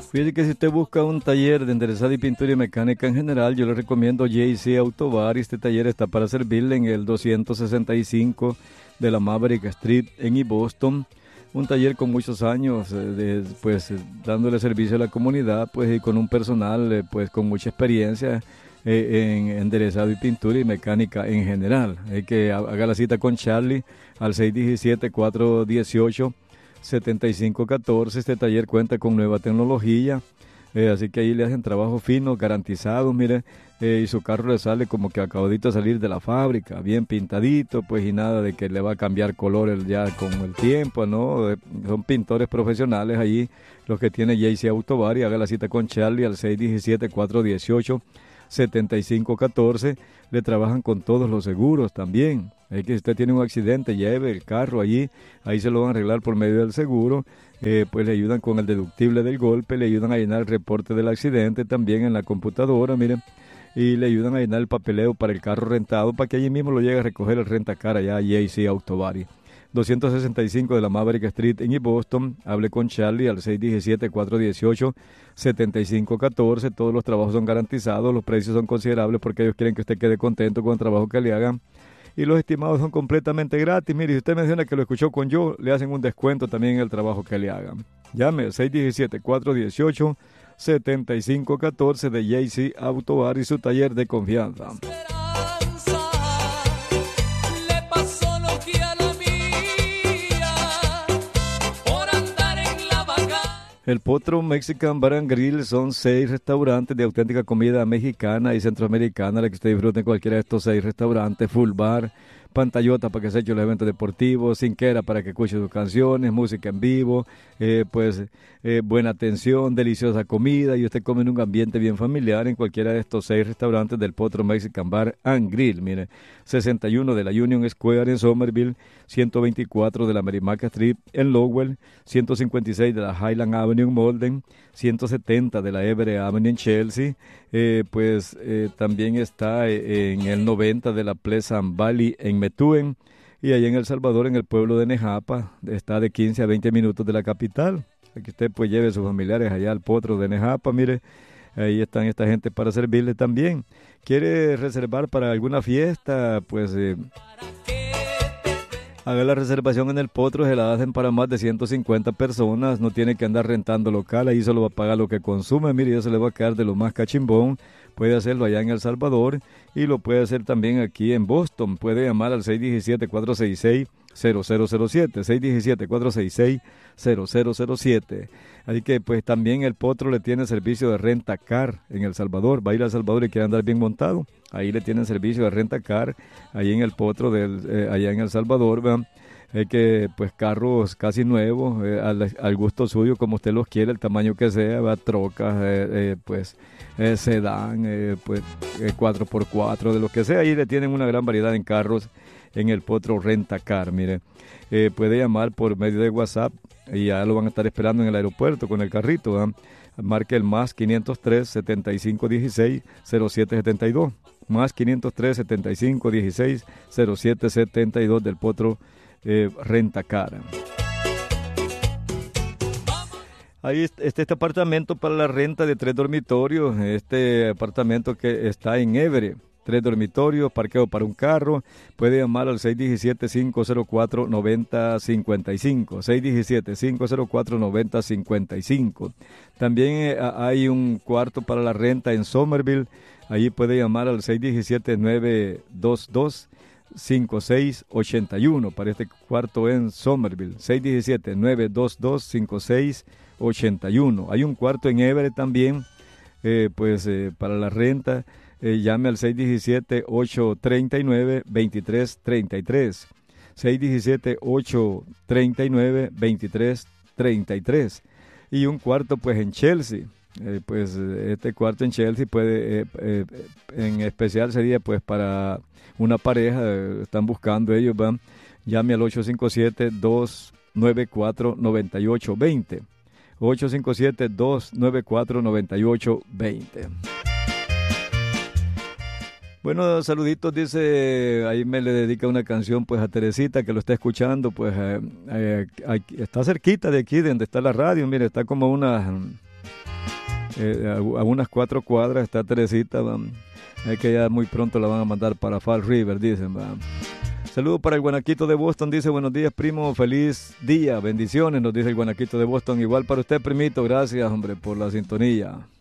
Fíjate que si usted busca un taller de enderezado y pintura y mecánica en general, yo le recomiendo JC Autobar. Este taller está para servirle en el 265 de la Maverick Street en East Boston. Un taller con muchos años, dándole servicio a la comunidad, pues, y con un personal, pues, con mucha experiencia en enderezado y pintura y mecánica en general. Hay que haga la cita con Charlie al 617-418-7514. Este taller cuenta con nueva tecnología, así que ahí le hacen trabajo fino, garantizado, mire, y su carro le sale como que acabadito de salir de la fábrica, bien pintadito, pues, y nada de que le va a cambiar color ya con el tiempo, ¿no? Son pintores profesionales allí los que tiene JC Autobar, y haga la cita con Charlie al 617-418-7514. Le trabajan con todos los seguros también. Es que si usted tiene un accidente, lleve el carro allí, ahí se lo van a arreglar por medio del seguro. Pues le ayudan con el deductible del golpe, le ayudan a llenar el reporte del accidente también en la computadora, miren, y le ayudan a llenar el papeleo para el carro rentado, para que allí mismo lo llegue a recoger el rentacar allá a JC Autobody. 265 de la Maverick Street en East Boston. Hable con Charlie al 617-418-7514. Todos los trabajos son garantizados, los precios son considerables porque ellos quieren que usted quede contento con el trabajo que le hagan. Y los estimados son completamente gratis. Mire, si usted menciona que lo escuchó con yo, le hacen un descuento también en el trabajo que le hagan. Llame al 617-418-7514 de JC Autobar y su taller de confianza. El Potro Mexican Bar and Grill son 6 restaurantes de auténtica comida mexicana y centroamericana, la que usted disfrute en cualquiera de estos 6 restaurantes. Full bar, pantallota para que se eche los eventos deportivos, cinquera para que escuche sus canciones, música en vivo, buena atención, deliciosa comida, y usted come en un ambiente bien familiar en cualquiera de estos 6 restaurantes del Potro Mexican Bar and Grill. Mire, 61 de la Union Square en Somerville, 124 de la Merrimack Street en Lowell, 156 de la Highland Avenue en Malden, 170 de la Everett Avenue en Chelsea, también está en el 90 de la Pleasant Valley en Methuen, y allá en El Salvador, en el pueblo de Nejapa, está de 15 a 20 minutos de la capital. Aquí usted pues lleve a sus familiares allá al Potro de Nejapa, mire, ahí están esta gente para servirle también. ¿Quiere reservar para alguna fiesta? Pues haga la reservación en el Potro, se la hacen para más de 150 personas, no tiene que andar rentando local, ahí solo va a pagar lo que consume, mire, ya se le va a quedar de lo más cachimbón. Puede hacerlo allá en El Salvador y lo puede hacer también aquí en Boston. Puede llamar al 617-466-0007, 617-466-0007. Así que pues también el Potro le tiene servicio de renta car en El Salvador. Va a ir a El Salvador y quiere andar bien montado, ahí le tienen servicio de renta car, ahí en el Potro, allá en El Salvador, ¿verdad? Que pues carros casi nuevos, al gusto suyo, como usted los quiere, el tamaño que sea, ¿verdad? Trocas, sedán, 4x4, de lo que sea, ahí le tienen una gran variedad en carros en el Potro Rentacar. Mire, puede llamar por medio de WhatsApp y ya lo van a estar esperando en el aeropuerto con el carrito, ¿verdad? Marque el más 503-7516-0772, más 503-7516-0772 del Potro Rentacar. Ahí está este apartamento para la renta de 3 dormitorios, este apartamento que está en Everett, 3 dormitorios, parqueo para un carro. Puede llamar al 617-504-9055, 617-504-9055. También hay un cuarto para la renta en Somerville, allí puede llamar al 617-922-5681 para este cuarto en Somerville, 617-922-5681. Hay un cuarto en Everett también, para la renta. Llame al 617-839-2333, 617-839-2333. Y un cuarto pues en Chelsea. Este cuarto en Chelsea puede, en especial sería pues para una pareja, están buscando ellos, van. Llame al 857-294-9820, 857-294-9820. Bueno, saluditos, dice, ahí me le dedica una canción pues a Teresita, que lo está escuchando, pues está cerquita de aquí, de donde está la radio, mire, está como A unas 4 cuadras está Teresita, es que ya muy pronto la van a mandar para Fall River, dicen. Saludos para el Guanaquito de Boston, dice: buenos días, primo, feliz día, bendiciones, nos dice el Guanaquito de Boston. Igual para usted, primito, gracias, hombre, por la sintonía.